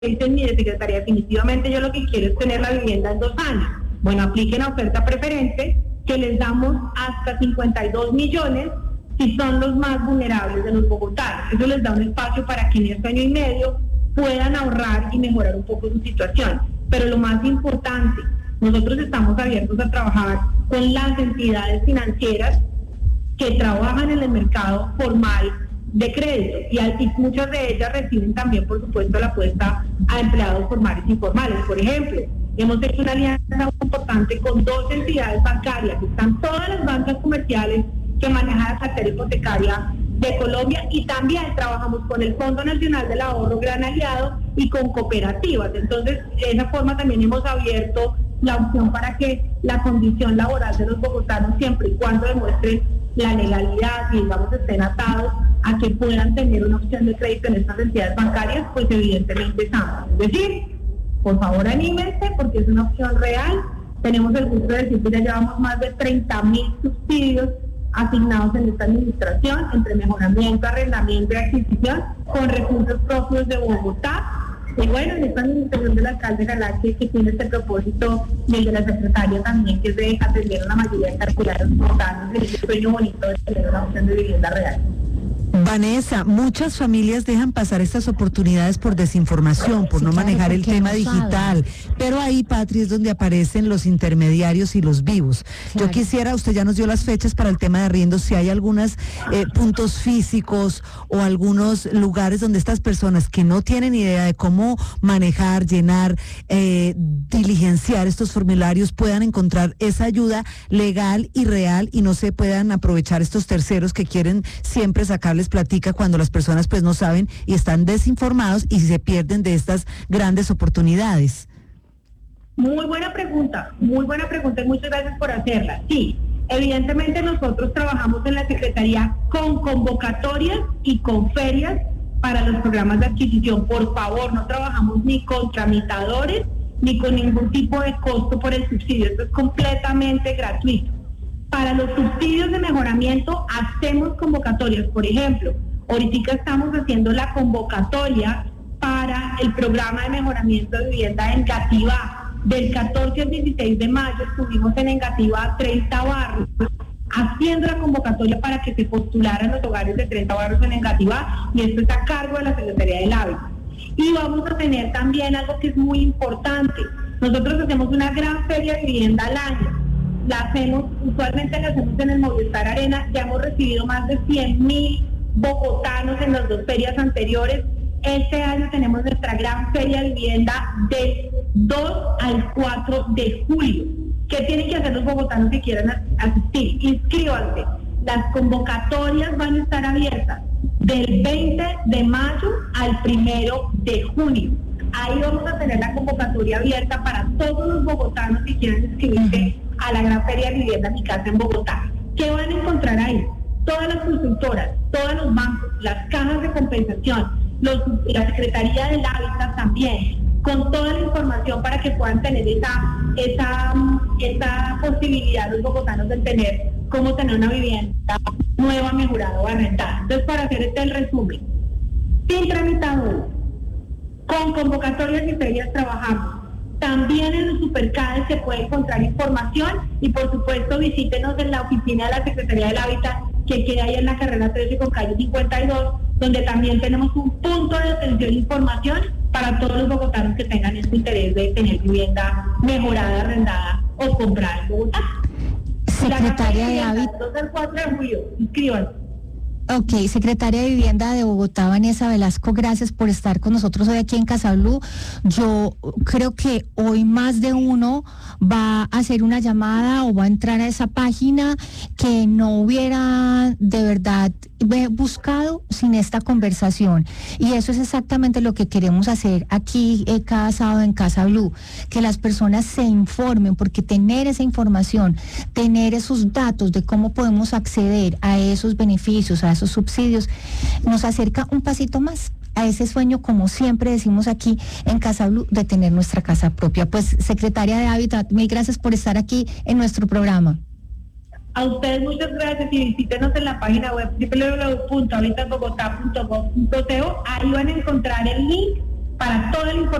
dicen, mire, secretaria, definitivamente yo lo que quiero es tener la vivienda en 2 años. Bueno, apliquen a oferta preferente, que les damos hasta 52 millones si son los más vulnerables de los bogotanos. Eso les da un espacio para que en este año y medio puedan ahorrar y mejorar un poco su situación. Pero lo más importante, nosotros estamos abiertos a trabajar con las entidades financieras que trabajan en el mercado formal de crédito y muchas de ellas reciben también, por supuesto, la apuesta a empleados formales e informales. Por ejemplo, hemos hecho una alianza muy importante con 2 entidades bancarias, que están todas las bancas comerciales que manejan la cartera hipotecaria de Colombia, y también trabajamos con el Fondo Nacional del Ahorro, gran aliado, y con cooperativas. Entonces, de esa forma también hemos abierto la opción para que la condición laboral de los bogotanos, siempre y cuando demuestren la legalidad y, digamos, estén atados a que puedan tener una opción de crédito en estas entidades bancarias, pues evidentemente estamos. Es decir, por favor anímense, porque es una opción real. Tenemos el gusto de decir que ya llevamos más de 30.000 subsidios asignados en esta administración, entre mejoramiento, arrendamiento y adquisición, con recursos propios de Bogotá. Y bueno, en esta administración del alcalde Galaxia, que tiene este propósito, y el de la secretaria también, que es de atender a la mayoría de carculares bogotanos, el sueño bonito de tener una opción de vivienda real. Vanessa, muchas familias dejan pasar estas oportunidades por desinformación, por no manejar el tema digital, pero ahí, Patri, es donde aparecen los intermediarios y los vivos. Claro. Yo quisiera, usted ya nos dio las fechas para el tema de arriendos, si hay algunos puntos físicos o algunos lugares donde estas personas que no tienen idea de cómo manejar, llenar, diligenciar estos formularios puedan encontrar esa ayuda legal y real y no se puedan aprovechar estos terceros que quieren siempre sacarles platica cuando las personas pues no saben y están desinformados y se pierden de estas grandes oportunidades. Muy buena pregunta y muchas gracias por hacerla. Sí, evidentemente nosotros trabajamos en la Secretaría con convocatorias y con ferias para los programas de adquisición. Por favor, no trabajamos ni con tramitadores ni con ningún tipo de costo por el subsidio. Esto es completamente gratuito. Para los subsidios de mejoramiento hacemos convocatorias. Por ejemplo, ahorita estamos haciendo la convocatoria para el programa de mejoramiento de vivienda en Engativá. Del 14 al 16 de mayo estuvimos en Engativá 30 barrios, haciendo la convocatoria para que se postularan los hogares de 30 barrios en Engativá, y esto está a cargo de la Secretaría del Hábitat. Y vamos a tener también algo que es muy importante. Nosotros hacemos una gran feria de vivienda al año. Usualmente la hacemos en el Movistar Arena. Ya hemos recibido más de 100.000 bogotanos en las 2 ferias anteriores. Este año tenemos nuestra gran feria de vivienda del 2 al 4 de julio. ¿Qué tienen que hacer los bogotanos que quieran asistir? Inscríbanse. Las convocatorias van a estar abiertas del 20 de mayo al 1 de junio. Ahí vamos a tener la convocatoria abierta para todos los bogotanos que quieran inscribirse a la gran feria de vivienda Mi Casa en Bogotá. ¿Qué van a encontrar ahí? Todas las consultoras, todos los bancos, las cajas de compensación, la Secretaría del Hábitat también, con toda la información para que puedan tener esa posibilidad los bogotanos de tener una vivienda nueva, mejorada o arrendada. Entonces, para hacer el resumen, sin tramitadores, con convocatorias y ferias trabajamos. También en los supercades se puede encontrar información, y por supuesto visítenos en la oficina de la Secretaría del Hábitat, que queda ahí en la carrera 13 con calle 52, donde también tenemos un punto de atención e información para todos los bogotanos que tengan este interés de tener vivienda mejorada, arrendada o comprada en Bogotá. Secretaria de Hábitat. 2 al 4 de julio, inscríbanse. Ok, secretaria de Vivienda de Bogotá, Vanessa Velasco, gracias por estar con nosotros hoy aquí en Casa Blue. Yo creo que hoy más de uno va a hacer una llamada o va a entrar a esa página que no hubiera de verdad buscado sin esta conversación, y eso es exactamente lo que queremos hacer aquí cada sábado en Casa Blue, que las personas se informen, porque tener esa información, tener esos datos de cómo podemos acceder a esos beneficios, a esos subsidios, nos acerca un pasito más a ese sueño, como siempre decimos aquí en Casa Blue, de tener nuestra casa propia. Pues, secretaria de Hábitat, mil gracias por estar aquí en nuestro programa. A ustedes muchas gracias, y visítenos en la página web www.habitatbogotá.gov.co. Ahí van a encontrar el link para toda la información